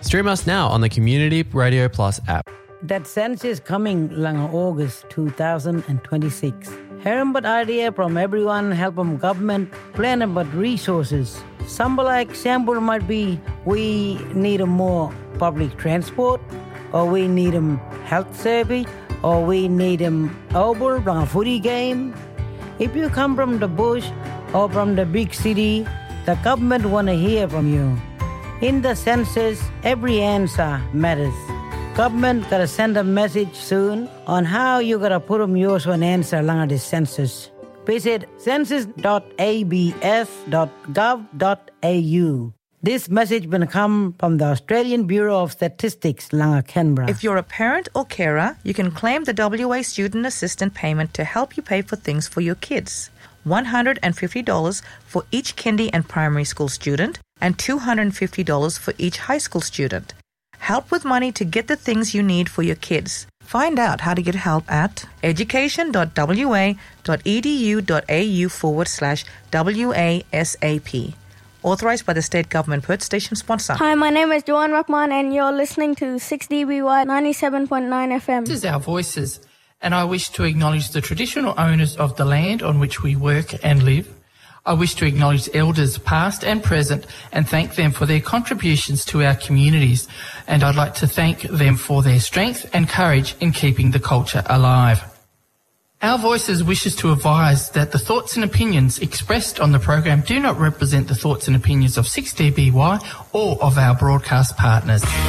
Stream us now on the Community Radio Plus app. That census coming lang August 2026. Hearing about idea from everyone, help from government, plan about resources. Some like example might be we need a more public transport, or we need a health service, or we need a over from a footy game. If you come from the bush or from the big city, the government want to hear from you. In the census, every answer matters. Government gotta send a message soon on how you gotta put yours an answer along the census. Visit census.abs.gov.au. This message will come from the Australian Bureau of Statistics, Langa Canberra. If you're a parent or carer, you can claim the WA Student Assistant payment to help you pay for things for your kids. $150 for each kindy and primary school student and $250 for each high school student. Help with money to get the things you need for your kids. Find out how to get help at education.wa.edu.au/WASAP. Authorised by the State Government, Perth Station sponsor. Hi, my name is Johan Rahman and you're listening to 6DBY 97.9 FM. This is Our Voices, and I wish to acknowledge the traditional owners of the land on which we work and live. I wish to acknowledge elders past and present and thank them for their contributions to our communities, and I'd like to thank them for their strength and courage in keeping the culture alive. Our Voices wishes to advise that the thoughts and opinions expressed on the program do not represent the thoughts and opinions of 6DBY or of our broadcast partners.